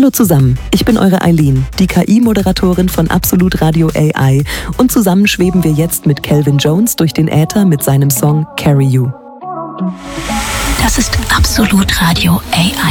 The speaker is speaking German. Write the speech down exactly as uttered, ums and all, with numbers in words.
Hallo zusammen, ich bin eure Eileen, die K I-Moderatorin von Absolut Radio A I, und zusammen schweben wir jetzt mit Calvin Jones durch den Äther mit seinem Song Carry You. Das ist Absolut Radio A I.